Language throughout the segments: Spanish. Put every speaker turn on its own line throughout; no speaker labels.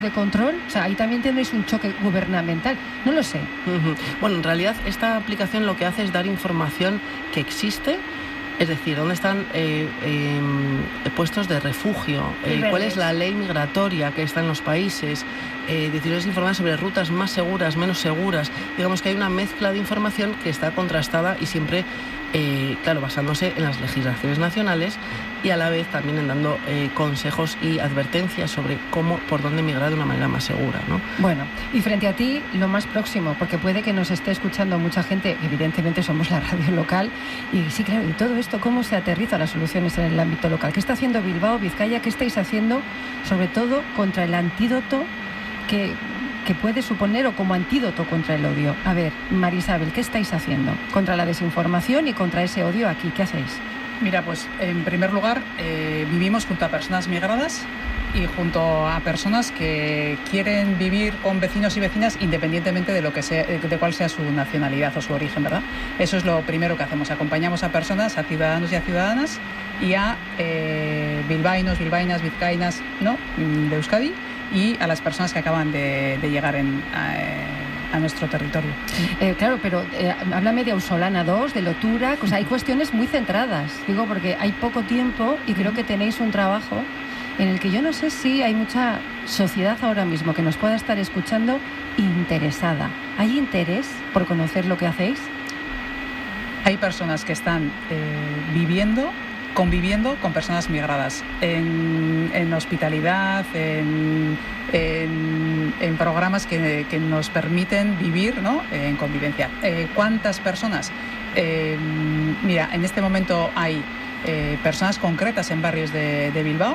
de control, o sea, ahí también tendréis un choque gubernamental, no lo sé.
Bueno, en realidad esta aplicación lo que hace es dar información que existe, es decir, dónde están puestos de refugio, cuál es la ley migratoria que está en los países, decisiones informadas sobre rutas más seguras, menos seguras. Digamos que hay una mezcla de información que está contrastada y siempre, claro, basándose en las legislaciones nacionales y a la vez también en dando consejos y advertencias sobre cómo, por dónde migrar de una manera más segura, ¿no?
Bueno, y frente a ti, lo más próximo, porque puede que nos esté escuchando mucha gente, evidentemente somos la radio local, y sí, claro, y todo esto, ¿cómo se aterriza las soluciones en el ámbito local? ¿Qué está haciendo Bilbao, Vizcaya? ¿Qué estáis haciendo, sobre todo, contra el antídoto que puede suponer o como antídoto contra el odio? A ver, Marisabel, ¿qué estáis haciendo contra la desinformación y contra ese odio aquí? ¿Qué hacéis?
Mira, pues en primer lugar vivimos junto a personas migradas y junto a personas que quieren vivir con vecinos y vecinas independientemente de lo que sea, de cuál sea su nacionalidad o su origen, ¿verdad? Eso es lo primero que hacemos. Acompañamos a personas, a ciudadanos y a ciudadanas y a bilbaínos, bilbaínas, vizcaínas, ¿no?, de Euskadi, y a las personas que acaban de llegar a nuestro territorio.
Claro, pero háblame de Ausolana 2, de Lotura, o sea, hay cuestiones muy centradas, digo, porque hay poco tiempo y creo que tenéis un trabajo en el que yo no sé si hay mucha sociedad ahora mismo que nos pueda estar escuchando interesada. ¿Hay interés por conocer lo que hacéis?
Hay personas que están conviviendo con personas migradas en hospitalidad, en programas que nos permiten vivir, ¿no?, en convivencia. ¿Cuántas personas? Mira, en este momento hay personas concretas en barrios de Bilbao,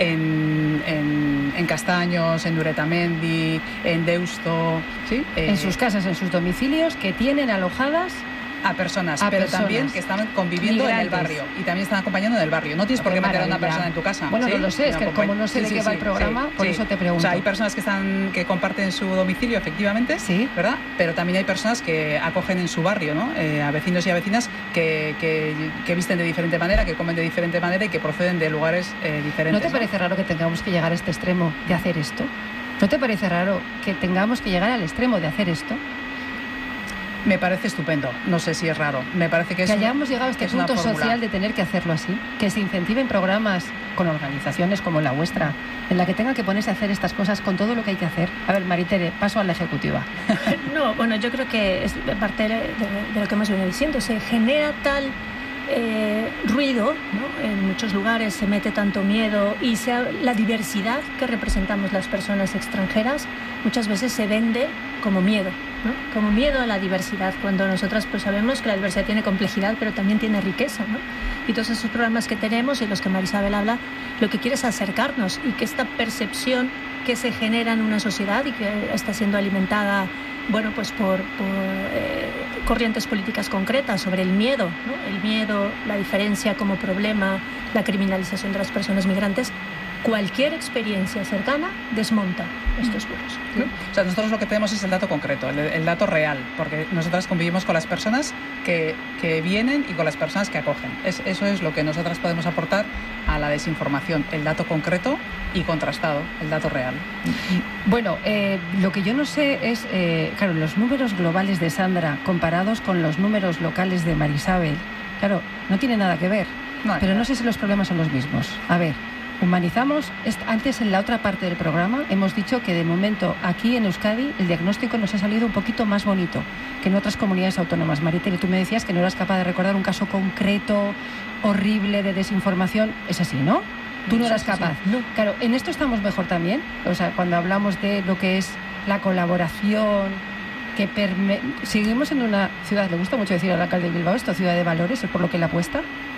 en Castaños, en Duretamendi, en Deusto, ¿sí?
En sus casas, en sus domicilios, que tienen alojadas
a personas, pero también que están conviviendo migrantes en el barrio y también están acompañando en el barrio. No tienes por qué meter a una persona en tu casa.
Bueno,
¿sí?
No lo sé, es que como no sé de qué va el programa, por eso te pregunto.
O sea, hay personas que comparten su domicilio, efectivamente,
sí,
¿verdad? Pero también hay personas que acogen en su barrio, ¿no?, a vecinos y a vecinas que visten de diferente manera, que comen de diferente manera y que proceden de lugares diferentes.
¿No te parece raro que tengamos que llegar a este extremo de hacer esto? ¿No te parece raro que tengamos que llegar al extremo de hacer esto?
Me parece estupendo, no sé si es raro. Me parece que
hayamos llegado a este punto social de tener que hacerlo así, que se incentiven programas con organizaciones como la vuestra, en la que tengan que ponerse a hacer estas cosas con todo lo que hay que hacer. A ver, Maritere, paso a la ejecutiva.
No, bueno, yo creo que es parte de lo que hemos venido diciendo. Se genera tal ruido, ¿no?, en muchos lugares se mete tanto miedo y la diversidad que representamos las personas extranjeras muchas veces se vende como miedo, ¿no?, como miedo a la diversidad, cuando nosotras pues sabemos que la diversidad tiene complejidad pero también tiene riqueza, ¿no? Y todos esos programas que tenemos y los que Marisabel habla, lo que quiere es acercarnos y que esta percepción que se genera en una sociedad y que está siendo alimentada, bueno, pues por corrientes políticas concretas sobre el miedo, ¿no?, el miedo, la diferencia como problema, la criminalización de las personas migrantes. Cualquier experiencia cercana desmonta estos muros.
¿Sí? O sea, nosotros lo que tenemos es el dato concreto, el dato real, porque nosotras convivimos con las personas que vienen y con las personas que acogen. Eso es lo que nosotras podemos aportar a la desinformación, el dato concreto y contrastado, el dato real.
Bueno, lo que yo no sé es, claro, los números globales de Sandra comparados con los números locales de Marisabel, claro, no tiene nada que ver, pero no sé si los problemas son los mismos. A ver, humanizamos. Antes, en la otra parte del programa, hemos dicho que de momento aquí en Euskadi el diagnóstico nos ha salido un poquito más bonito que en otras comunidades autónomas. Maritere, tú me decías que no eras capaz de recordar un caso concreto, horrible, de desinformación. Es así, ¿no? Tú no eras capaz.
No.
Claro, en esto estamos mejor también. O sea, cuando hablamos de lo que es la colaboración, seguimos en una ciudad, le gusta mucho decir al alcalde de Bilbao esto, ciudad de valores, es por lo que le apuesta.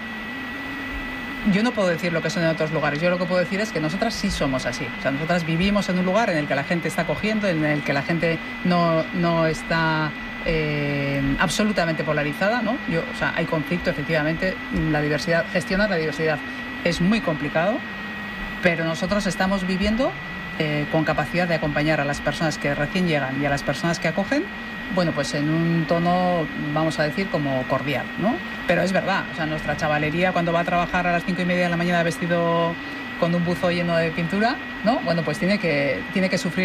Yo no puedo decir lo que son en otros lugares. Yo lo que puedo decir es que nosotras sí somos así. O sea, nosotras vivimos en un lugar en el que la gente está acogiendo, en el que la gente no está absolutamente polarizada, ¿no? O sea, hay conflicto, efectivamente. Gestionar la diversidad es muy complicado, pero nosotros estamos viviendo con capacidad de acompañar a las personas que recién llegan y a las personas que acogen, bueno, pues en un tono, vamos a decir, como cordial, ¿no? Pero es verdad, o sea, nuestra chavalería cuando va a trabajar a las 5:30 de la mañana vestido con un buzo lleno de pintura, ¿no? Bueno, pues tiene que sufrir